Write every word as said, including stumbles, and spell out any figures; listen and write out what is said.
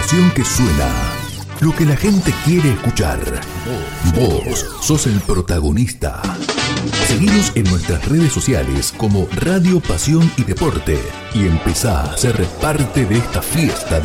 información que suena. Lo que la gente quiere escuchar. Vos sos el protagonista. Seguinos en nuestras redes sociales como Radio Pasión y Deporte y empezá a ser parte de esta fiesta de